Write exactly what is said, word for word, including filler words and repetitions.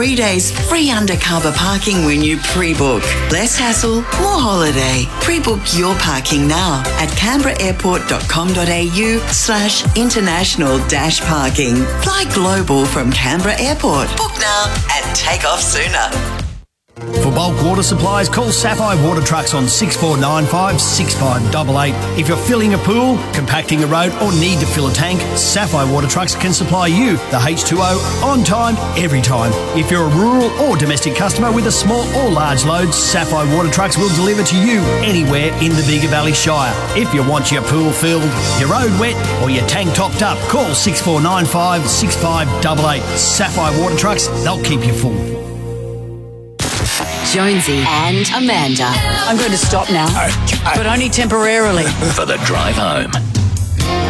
three days free undercover parking when you pre-book. Less hassle, more holiday. Pre-book your parking now at canberraairport.com.au slash international dash parking. Fly global from Canberra Airport. Book now and take off sooner. For bulk water supplies, call Sapphire Water Trucks on six four nine five, six five eight eight. If you're filling a pool, compacting a road or need to fill a tank, Sapphire Water Trucks can supply you the H two O on time, every time. If you're a rural or domestic customer with a small or large load, Sapphire Water Trucks will deliver to you anywhere in the Bega Valley Shire. If you want your pool filled, your road wet or your tank topped up, call six four nine five, six five eight eight. Sapphire Water Trucks, they'll keep you full. Jonesy and Amanda. I'm going to stop now, but only temporarily. For the drive home.